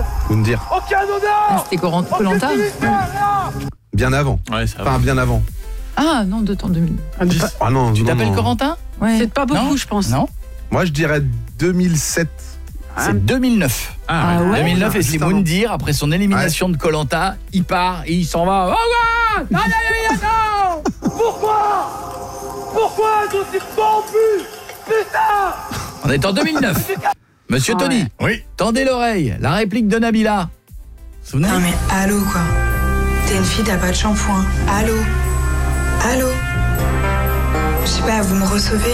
Moundir. Aucun honneur. C'était Koh-Lanta. Bien avant. Ouais, ça va. Enfin, bien avant. Ah non, de temps 2000. Ah non, Tu non, t'appelles non. Corentin? Ouais. C'est pas beaucoup, Non. je pense. Non. Moi, je dirais 2007. C'est 2009. Ah ouais. 2009 et c'est Juste avant. Moundir, après son élimination de Koh-Lanta, il part et il s'en va. Oh ouais. Non. Pourquoi sont-ils corrompus? Putain. On est en 2009. Monsieur Ah Tony, Oui. tendez l'oreille, la réplique de Nabila. Souvenez? Non mais allô quoi. T'es une fille, t'as pas de shampoing. Allô. Je sais pas, vous me recevez?